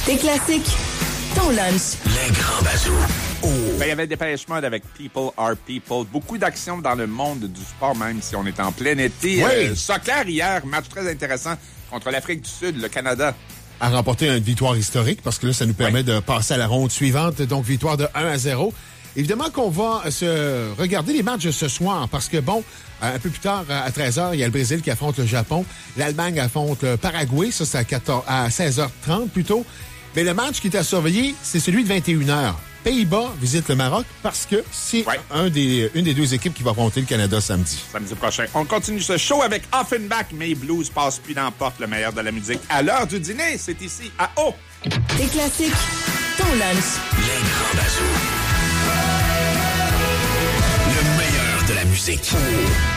Tes classiques, ton lunch. Les grands bazous. Oh. Il y avait Dépêche Mode avec People Are People. Beaucoup d'action dans le monde du sport, même si on est en plein été. Oui. Soccer hier, match très intéressant contre l'Afrique du Sud, le Canada. A remporté une victoire historique parce que là, ça nous permet de passer à la ronde suivante. Donc, victoire de 1-0. Évidemment qu'on va se regarder les matchs de ce soir parce que, bon, un peu plus tard, à 13h, il y a le Brésil qui affronte le Japon. L'Allemagne affronte le Paraguay. Ça, c'est à 16h30 plutôt. Mais le match qui est à surveiller, c'est celui de 21h. Pays-Bas visite le Maroc parce que c'est une des deux équipes qui va affronter le Canada samedi. Samedi prochain. On continue ce show avec Offenbach, mais Blues passe plus dans la porte, le meilleur de la musique. À l'heure du dîner, c'est ici à O. Tes classiques, ton lunch. Les grands bazous. Le meilleur de la musique.